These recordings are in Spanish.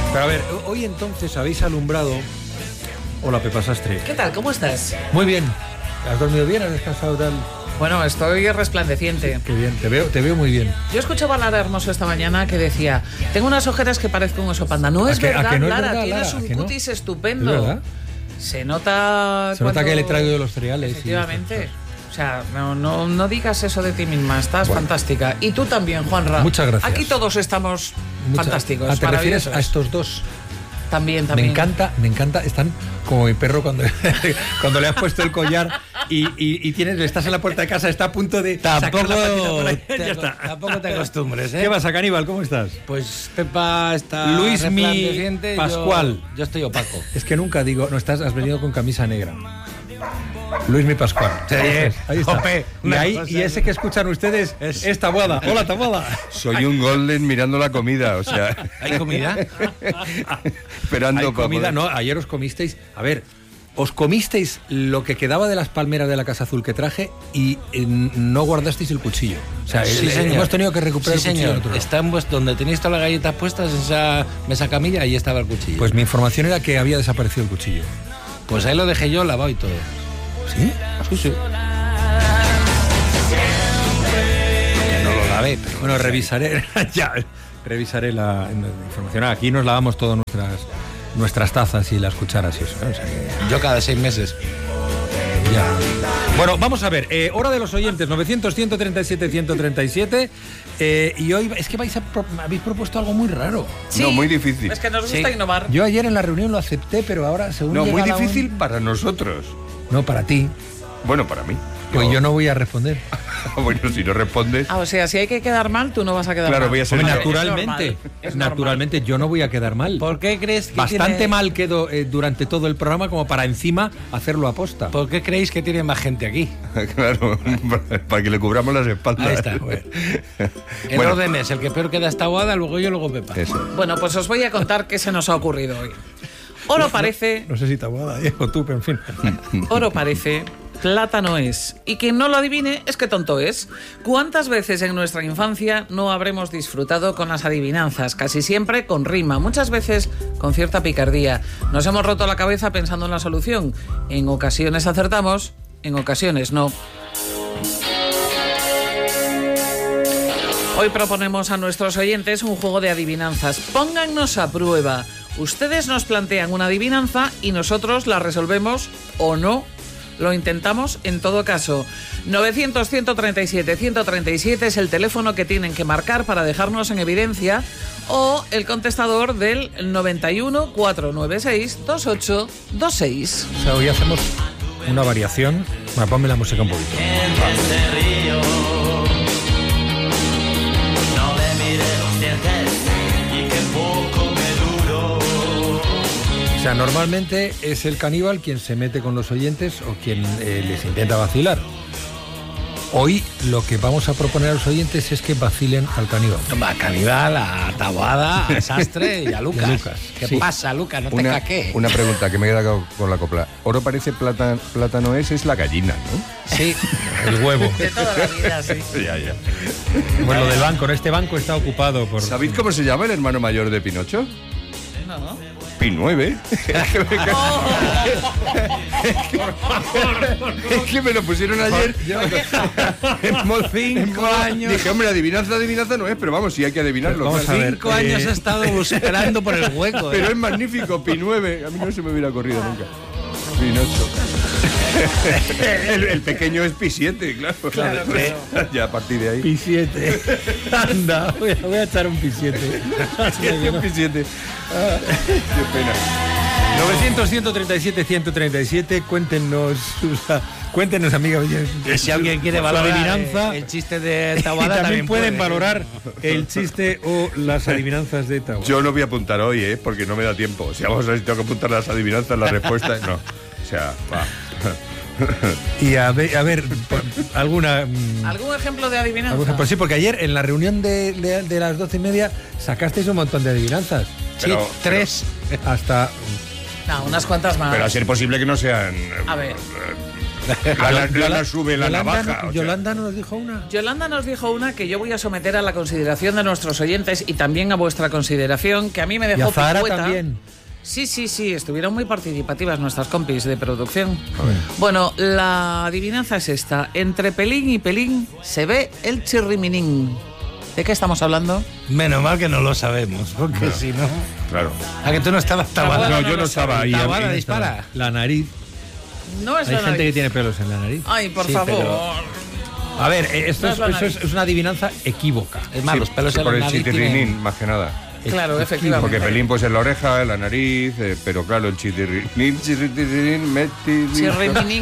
Pero a ver, hoy entonces habéis alumbrado... Hola, Pepa Sastre. ¿Qué tal? ¿Cómo estás? Muy bien. ¿Has dormido bien? ¿Has descansado tal? Bueno, estoy resplandeciente. Qué bien, te veo muy bien. Yo escuchaba a Lara Hermoso esta mañana que decía: tengo unas ojeras que parezco un oso panda. No es verdad, no es Lara, verdad, tienes un cutis estupendo. ¿Es verdad? Se nota que le traigo de los cereales. Efectivamente. O sea, no digas eso de ti misma, estás fantástica. Y tú también, Juanra. Muchas gracias. Aquí todos estamos fantásticos. ¿Te refieres a estos dos? También. Me encanta. Están como mi perro cuando le has puesto el collar y estás en la puerta de casa, está a punto de sacar la patita por ahí. Ya está. Tampoco te acostumbres, ¿eh? ¿Qué pasa, Caníbal? ¿Cómo estás? Pues Pepa está Luismi Pascual. Yo estoy opaco. Es que nunca digo, has venido con camisa negra. Luismi Pascual. Sí, ahí está. Ope, y ese que escuchan ustedes es Taboada. Hola, Taboada. Soy un golden mirando la comida, o sea... ¿Hay comida? Esperando ¿Hay comida? No, ayer os comisteis... A ver, os comisteis lo que quedaba de las palmeras de la Casa Azul que traje y no guardasteis el cuchillo. O sea, sí, señor. Hemos tenido que recuperar el cuchillo. Señor. Está donde tenéis todas las galletas puestas, en esa mesa camilla, ahí estaba el cuchillo. Pues mi información era que había desaparecido el cuchillo. Pues ahí lo dejé yo lavado y todo. ¿Sí? Sí. No lo lavé, pero... Bueno, revisaré la información. Aquí nos lavamos todas nuestras tazas y las cucharas y eso, ¿no? O sea que... Yo cada 6 meses. Ya. Bueno, vamos a ver. Hora de los oyentes, 900-137-137. Y hoy es que habéis propuesto algo muy raro. Sí, no, muy difícil. Es que nos gusta innovar. Yo ayer en la reunión lo acepté, pero ahora según No, muy llega difícil para nosotros. No, para ti. Bueno, para mí. Pues yo no voy a responder. Bueno, si no respondes... O sea, si hay que quedar mal, tú no vas a quedar mal. Claro, voy a ser... Naturalmente, yo no voy a quedar mal. ¿Por qué crees que Bastante mal quedo durante todo el programa como para encima hacerlo aposta. ¿Por qué creéis que tiene más gente aquí? Claro, para que le cubramos las espaldas. Ahí está. El orden es, el que peor queda esta Taboada, luego yo, luego Pepa. Eso. Bueno, pues os voy a contar qué se nos ha ocurrido hoy. Oro parece... No sé si Taboada o tú, pero en fin. Oro parece... plátano es. Y quien no lo adivine es que tonto es. ¿Cuántas veces en nuestra infancia no habremos disfrutado con las adivinanzas? Casi siempre con rima, muchas veces con cierta picardía. Nos hemos roto la cabeza pensando en la solución. En ocasiones acertamos, en ocasiones no. Hoy proponemos a nuestros oyentes un juego de adivinanzas. Póngannos a prueba. Ustedes nos plantean una adivinanza y nosotros la resolvemos o no. Lo intentamos en todo caso. 900-137-137 es el teléfono que tienen que marcar para dejarnos en evidencia, o el contestador del 91-496-2826. O sea, hoy hacemos una variación. Bueno, ponme la música un poquito. O sea, normalmente es el caníbal quien se mete con los oyentes o quien les intenta vacilar. Hoy lo que vamos a proponer a los oyentes es que vacilen al caníbal. A caníbal, a Taboada, a Sastre y a Lucas. ¿Qué pasa, Lucas? No te caqué. Una pregunta que me he quedado con la copla. Oro parece plátano es la gallina, ¿no? Sí, el huevo. De toda la vida, sí. Ya. Bueno, lo del banco. Este banco está ocupado por... ¿Sabéis cómo se llama el hermano mayor de Pinocho? No. P9. Es que me lo pusieron ayer. Hemos 5 años. Dije, hombre, adivinanza no es, pero vamos, sí hay que adivinarlo. Vamos a ver. 5 años he estado buscando por el hueco. Pero es magnífico, P9. A mí no se me hubiera ocurrido nunca. Pinocho. El pequeño es P7, claro. Ya a partir de ahí. P7. Anda, voy a echar un P7. Un P7. Qué pena. 900-137-137, cuéntenos, amigos. Si alguien quiere valorar adivinanza, el chiste de Taboada, también pueden valorar el chiste o las adivinanzas de Taboada. Yo no voy a apuntar hoy, porque no me da tiempo. O sea, vamos a ver si tengo que apuntar las adivinanzas, las respuestas. No. O sea, va. Y a ver ¿algún ejemplo de adivinanza? Pues sí, porque ayer en la reunión de las 12:30 sacasteis un montón de adivinanzas. Sí, 3 hasta... No, unas cuantas más. Pero a ser posible que no sean... A ver. Lana sube la navaja. Yolanda nos dijo una. Yolanda nos dijo una que yo voy a someter a la consideración de nuestros oyentes y también a vuestra consideración, que a mí me dejó Y a Zahara picueta. también. Sí, estuvieron muy participativas nuestras compis de producción. Bueno, la adivinanza es esta. Entre pelín y pelín se ve el chirriminín. ¿De qué estamos hablando? Menos mal que no lo sabemos, porque si no... Claro. ¿A que tú no estabas Taboada? Taboada No, yo no estaba ahí. Taboada dispara. La nariz. No es Hay la gente que nariz. tiene pelos en la nariz. Ay, por Sí, favor. pero- A ver, esto No es la eso nariz. es una adivinanza equívoca. Es más, los pelos en por la el nariz chitirrinín, tienen... más que nada. Claro, efectivamente. Porque pelín pues en la oreja, en la nariz, pero claro, el chitirrinín, meti... Chirriminín.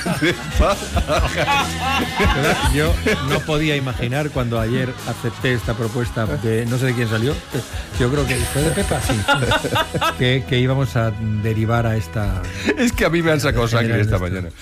Yo no podía imaginar cuando ayer acepté esta propuesta de no sé de quién salió. Yo creo que fue de Pepa, sí. que íbamos a derivar a esta. Es que a mí me han sacado sangre esta Esto. mañana.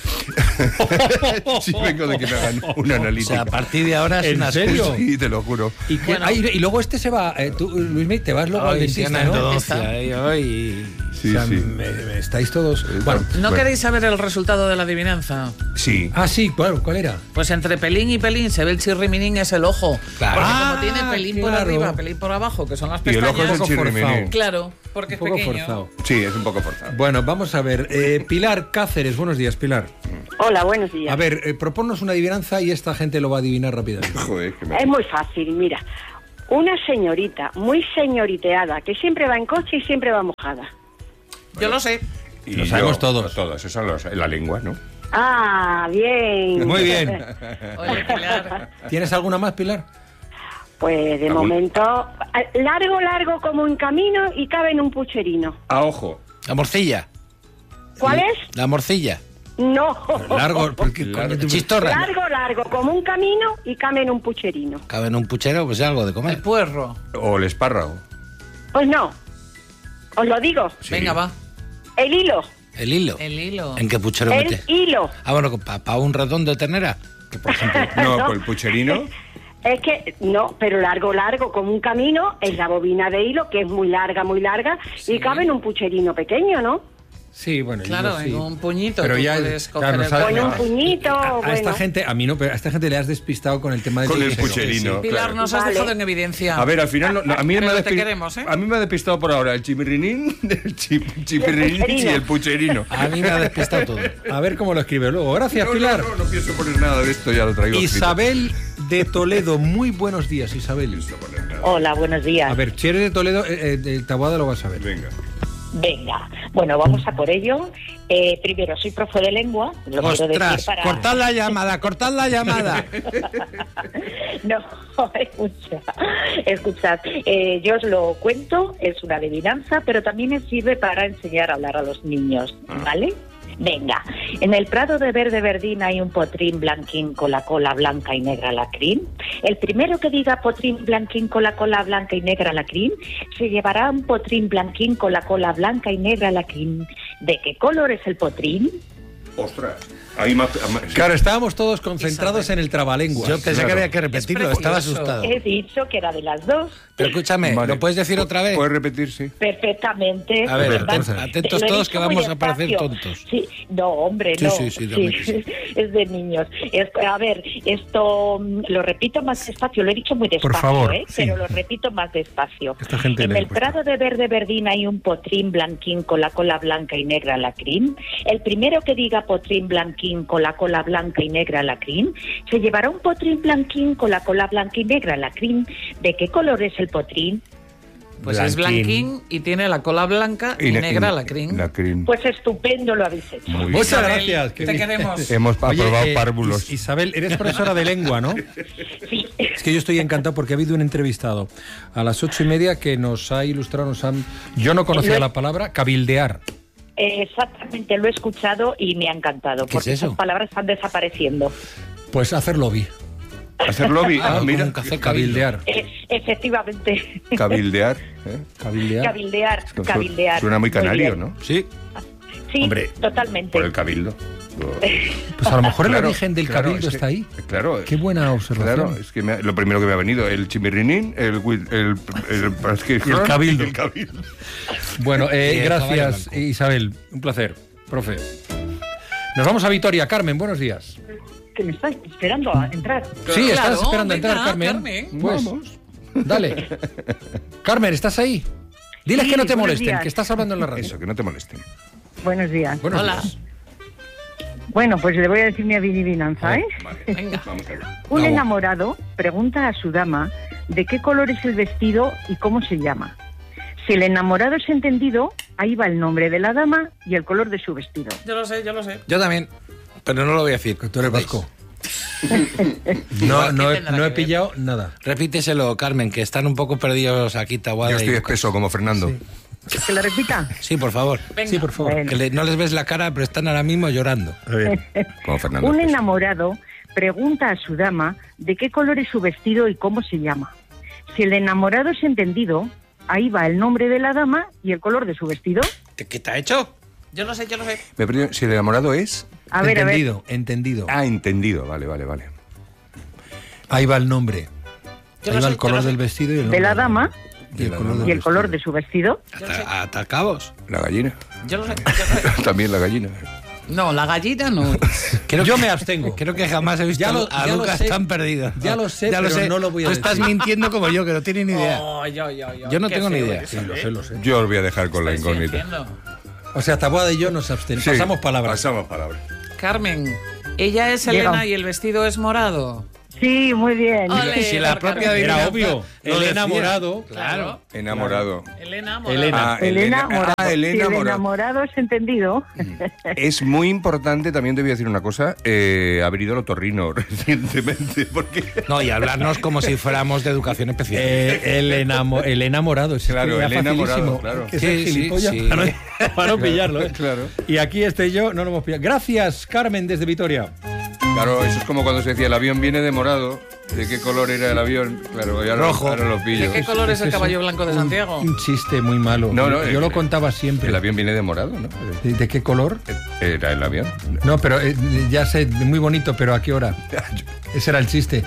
Sí, vengo de que me hagan una O analítica. sea, a partir de ahora es ¿En una serio? excusa. Sí, te lo juro. Y, Bueno. y luego este se va. Tú, Luismi, te vas luego al Ay, sí, dentista, una ¿no? endodoncia, hoy... Sí, O sea, sí. me estáis todos. Bueno. ¿No Bueno. queréis saber el resultado de la adivinanza? Sí. Ah, sí, claro, ¿cuál era? Pues entre pelín y pelín se ve el chirriminín es el ojo. Claro. Porque Ah, como tiene pelín por claro. arriba, pelín por abajo, que son las Y el ojo pestañas. es el chirriminín. forzado. Claro, porque Un es poco pequeño. forzado. Sí, es un poco forzado. Bueno, vamos a ver. Pilar Cáceres, buenos días, Pilar. Hola, buenos días. A ver, proponnos una adivinanza y esta gente lo va a adivinar rápidamente. Joder, que me... Es muy fácil, mira. Una señorita muy señoriteada que siempre va en coche y siempre va mojada. Yo lo sé. Y Lo sabemos todos. Todos, eso es la lengua, ¿no? Ah, bien. Muy bien. Oye, Pilar. ¿Tienes alguna más, Pilar? Pues de ¿Algún? momento, largo como un camino y cabe en un pucherino. A ojo. La morcilla. ¿Cuál es? La morcilla. No. Largo, porque Largo. Chistorra. Largo como un camino y cabe en un pucherino. Cabe en un puchero, pues algo de El comer. puerro. O el espárrago. Pues no. Os lo digo. Sí. Venga, va. El hilo. El hilo. El hilo. ¿En qué puchero El mete? hilo. Ah, bueno, para un ratón de ternera. Que por ejemplo... No, No. por el pucherino. Es que, no, pero largo como un camino es la bobina de hilo, que es muy larga, Sí. y cabe en un pucherino pequeño, ¿no? Sí, bueno, Claro, yo sí. en un puñito. Pero tú ya, puedes claro, coger no el sabe- O en un puñito. puñito, A bueno. esta gente, a mí no, pero a esta gente le has despistado con el tema del Con el puchero. pucherino. Pilar, claro. nos has Vale. dejado en evidencia. A ver, al final, a mí me Pero ha te queremos, ¿eh? A mí me ha despistado por ahora el chipirrinín, el chipirrinín y el pucherino. A mí me ha despistado todo. A ver cómo lo escribe luego. Gracias, Pilar. No pienso poner nada de esto, ya lo traigo escrito. Isabel de Toledo, muy buenos días, Isabel. Hola, buenos días. A ver, si eres de Toledo, el Taboada lo vas a ver. Venga. Venga, bueno, vamos a por ello. Primero, soy profe de lengua. Lo quiero decir ¡Ostras! para... ¡Cortad la llamada! ¡Cortad la llamada! No, escuchad. Yo os lo cuento, es una adivinanza, pero también me sirve para enseñar a hablar a los niños, ¿vale? Venga, en el prado de verde verdín hay un potrín blanquín con la cola blanca y negra lacrín. El primero que diga potrín blanquín con la cola blanca y negra lacrín se llevará un potrín blanquín con la cola blanca y negra lacrín. ¿De qué color es el potrín? Ostras. Ahí más... Claro, estábamos todos concentrados en el trabalenguas. Yo pensé que había que repetirlo, Es estaba precioso. asustado. He dicho que era de las dos. Pero escúchame, Vale. ¿lo puedes decir otra vez? ¿Puedes repetir, sí? Perfectamente. A ver, entonces, atentos Lo he todos dicho que muy vamos a parecer despacio. tontos. Sí, no, hombre, Sí, no. sí, dame que sí. Es de niños. A ver, esto lo repito más despacio, lo he dicho muy despacio, Por favor, ¿eh? sí. Pero lo repito más despacio. Esta gente En le el cuesta. prado de verde verdín hay un potrín blanquín con la cola blanca y negra lacrín. El primero que diga potrín blanquín con la cola blanca y negra lacrín se llevará un potrín blanquín con la cola blanca y negra lacrín. ¿De qué color es el potrín? Pues es blanquín y tiene la cola blanca y negra lacrín. Lacrín. Pues estupendo lo habéis hecho. Muy bien. Muchas Isabel, gracias. qué te bien. queremos. Hemos Oye, aprobado párvulos. Isabel, eres profesora de lengua, ¿no? Sí. Es que yo estoy encantado porque ha habido un entrevistado a las 8:30 que nos ha ilustrado, yo no conocía la palabra cabildear. Exactamente, lo he escuchado y me ha encantado, ¿Qué es porque eso? esas palabras están desapareciendo. Pues hacer lobby. Hacer lobby. Como un café Cabildear. Efectivamente, Cabildear. ¿eh? Cabildear. cabildear. Suena muy canario, bien. ¿no? Sí. Sí, Hombre, totalmente. Por el cabildo. Pues a lo mejor el Claro, origen del claro, cabildo es que- está ahí. Claro. Qué buena observación. Claro, es que lo primero que me ha venido, el chimirrinín, el cabildo. El cabildo. Bueno, el gracias caballo blanco. Isabel, un placer, profe. Nos vamos a Vitoria. Carmen, buenos días. Que me estás esperando a entrar. Sí, Claro, estás esperando venga, a entrar, Carmen. Carmen. Pues, dale. Carmen, ¿estás ahí? Diles Sí, que no te buenos molesten, días. que estás hablando en la radio. Eso, que no te molesten. Buenos días. Buenos Hola. días. Bueno, pues le voy a decir mi adivinanza, ¿eh? Vale, Venga. vamos allá. Un Vamos. enamorado pregunta a su dama de qué color es el vestido y cómo se llama. Si el enamorado es entendido, ahí va el nombre de la dama y el color de su vestido. Yo lo sé, yo lo sé. Yo también, pero no lo voy a decir. Que tú eres vasco. No, ¿Qué tendrá no he que ver? pillado nada. Repíteselo, Carmen, que están un poco perdidos aquí, Taboada Yo y estoy Lucas. espeso como Fernando. ¿Que lo repita? Sí, por favor. Venga. Sí, por favor. Bueno. Que no les ves la cara, pero están ahora mismo llorando. Como Fernando. Un espeso. enamorado pregunta a su dama de qué color es su vestido y cómo se llama. Si el enamorado es entendido, ahí va el nombre de la dama y el color de su vestido. ¿Qué te ha hecho? Yo lo sé, yo lo sé. Me he perdido. Si el enamorado es... A ver, Entendido. Ah, entendido. Vale. Ahí va el nombre. Yo Ahí lo va sé, el color yo lo del sé. vestido y el de nombre la del dama hombre. Y el la color dama. del y el color de vestido. su vestido. Hasta cabos. La gallina. Yo lo sé, yo lo sé. También la gallina. No, la gallina no. Yo me abstengo. Creo que jamás he visto Ya lo- a ya lo Lucas sé. tan perdido. Ya lo sé, pero no lo voy a Tú decir. estás mintiendo como yo, que no tienes ni idea. Oh, yo Yo no qué tengo ni feo idea. eres, Sí, lo ¿eh? sé, lo sé. Yo os voy a dejar con la Estáis incógnita. fingiendo. O sea, Taboada y yo nos abstenemos. Sí, Pasamos palabras. Pasamos palabras. Carmen, ella es Llega. Elena y el vestido es morado. Sí, muy bien. Ole, Si la por propia Carmen. Era adivinanza obvio. lo El decía. enamorado. Claro. Enamorado. Elena morado. Elena. Ah, Elena Morado. Elena Si el Morado. enamorado es entendido. Es muy importante, también te voy a decir una cosa, haber ido al otorrino recientemente, porque... No, y hablarnos como si fuéramos de educación especial. El enamorado. Es Claro, que era el enamorado, facilísimo. claro. Que Sí, ser sí, gilipollas sí. para no pillarlo, ¿eh? Claro. Y aquí yo no lo hemos pillado. Gracias, Carmen, desde Vitoria. Claro, eso es como cuando se decía el avión viene de morado. ¿De qué color era el avión? Claro, ya Rojo. ahora lo pillo. ¿De qué color es el caballo blanco de Santiago? Un chiste muy malo. No, no, yo lo contaba siempre. El avión viene de morado, ¿no? ¿De qué color? Era el avión. No, pero ya sé, muy bonito, pero ¿a qué hora? Ese era el chiste.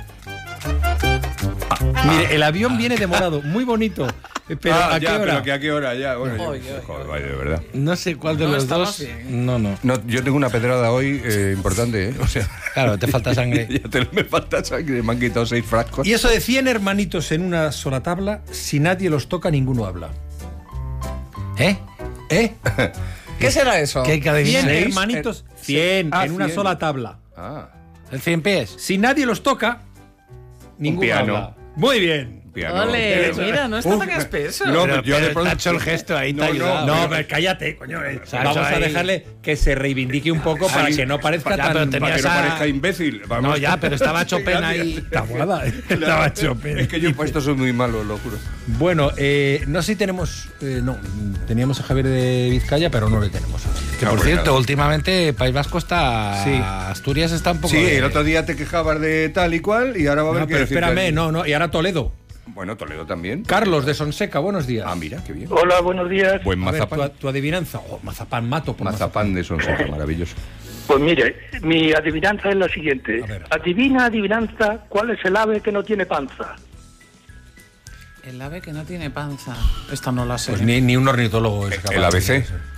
Mire, el avión viene de morado, muy bonito. Pero ¿a qué hora? Pero que a qué hora ya. Bueno, Oy, oy, joder, vaya, de verdad. No sé cuál de No los estamos dos. bien. No. No, yo tengo una pedrada hoy importante, ¿eh? O sea, Claro, te falta sangre. me falta sangre, me han quitado 6 frascos. Y eso de 100 hermanitos en una sola tabla, si nadie los toca, ninguno habla. ¿Eh? ¿Eh? ¿Qué será eso? ¿Qué hay que 100 adivinar? ¿Seis? hermanitos, 100 Ah, en una 100. sola tabla. Ah, ¿El 100 pies? Si nadie los toca, ninguno piano. habla. Muy bien. piano. Ole, mira, no está Uf, tan espeso. no, Pero, yo de pero pronto- te ha hecho el gesto ahí, te ha ayudado. No, pero cállate, coño. sea, Vamos a ahí- dejarle que se reivindique un poco para Ahí- que no parezca Ya, pero tan... tenía Para que no esa- parezca imbécil. Vamos. No, ya, pero estaba Chopin ahí. Tabuada. Estaba Chopin. Es que yo para esto soy muy malo, lo juro. Bueno, no sé si tenemos... no, teníamos a Javier de Vizcaya, pero no le tenemos. Que No, por pues cierto, nada. últimamente País Vasco está. Sí. Asturias está un poco. Sí, de- el otro día te quejabas de tal y cual y ahora va a haber No, que pero decirte espérame, aquí. no, y ahora Toledo. Bueno, Toledo también. Carlos de Sonseca, buenos días. Ah, mira, qué bien. Hola, buenos días. Buen A ver, mazapán. tu adivinanza. Oh, mazapán, mato por Mazapán de Sonseca, maravilloso. Pues mire, mi adivinanza es la siguiente. A ver. Adivina, adivinanza, ¿cuál es el ave que no tiene panza? El ave que no tiene panza. Esta no la sé. Pues ni un ornitólogo es capaz. El ABC. de eso.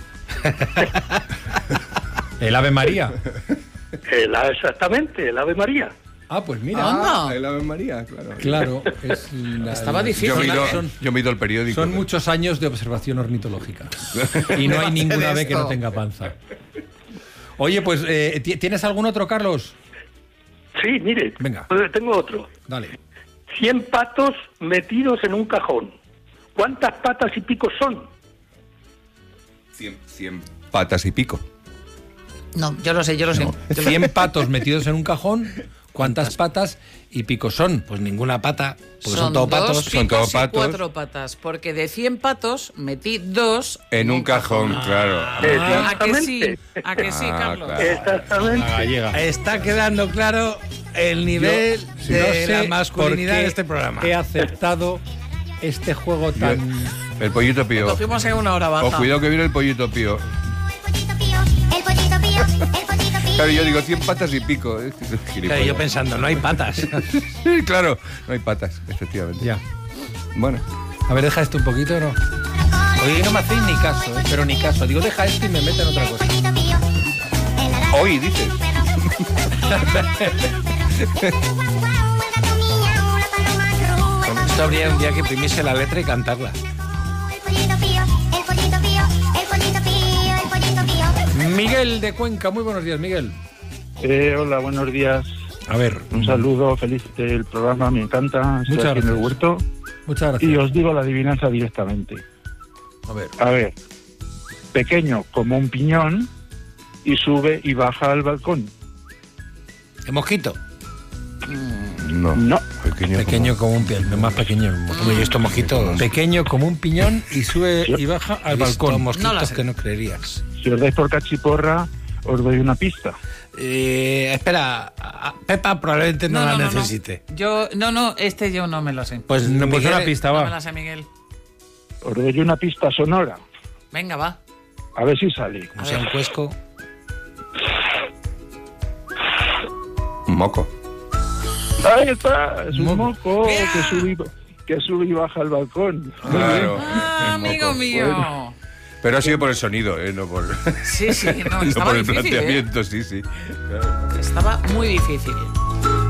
El Ave María. Exactamente, el ave María. Ah, pues mira. Anda. El Ave María, claro. Claro, es la- Estaba difícil. Yo me he ido, Son- yo me he ido al periódico. Son muchos años de observación ornitológica. Y no hay ninguna ave que no tenga panza. Oye, pues, ¿tienes algún otro, Carlos? Sí, mire, Venga. tengo otro. Dale. 100 patos metidos en un cajón. ¿Cuántas patas y picos son? 100 patas y pico. No, yo lo sé, yo lo sé. 100 patos metidos en un cajón. ¿Cuántas patas y picos son? Pues ninguna pata. Porque dos son todos patos. picos son todos y patos. 4 patas. Porque de 100 patos metí 2 En un cajón, claro. ¿A que sí? Exactamente. ¿A que sí, Ah, Carlos? claro. Exactamente. Gallega. Está quedando claro el nivel de la masculinidad por qué de este programa. he aceptado este juego tan... El pollito pío. Cogimos en una hora baja. Os cuidado que viene el pollito pío. El pollito pío, el pollito pío. Claro, yo digo 100 patas y pico. Claro, yo pensando, no hay patas. Sí, claro, no hay patas, efectivamente. Ya. Bueno, A ver, deja esto un poquito, ¿no? Oye, no me hacéis ni caso, ¿eh? Pero ni caso. Digo, deja esto y me meten otra cosa. El pollito pío. En la Hoy, dices. Con esto habría un día que imprimirse la letra y cantarla. Miguel de Cuenca, muy buenos días, Miguel. Hola, buenos días. A ver. Un saludo, feliz el programa, me encanta. Estoy Muchas aquí en el gracias. huerto. Muchas gracias. Y os digo la adivinanza directamente. A ver. Pequeño como un piñón y sube y baja al balcón. ¿El mosquito? No. Pequeño como un piñón, más pequeño. Hombre, yo esto mosquito. Pequeño como un piñón y sube y baja al balcón. Mosquitos No lo sé. que no creerías. Si os dais por cachiporra, os doy una pista. Espera, Pepa probablemente no la necesite. Yo no me lo sé. Pues No, pues Miguel, una pista, No va. me la sé, Miguel. Os doy una pista sonora. Venga, va. A ver si sale. como sea un cuesco. Un moco. Ahí está, es un moco que sube y baja al balcón. Claro. Ah, el amigo moco. mío. Pero ha sido por el sonido, no por, Sí, no, no estaba por el difícil, planteamiento, sí. Estaba muy difícil.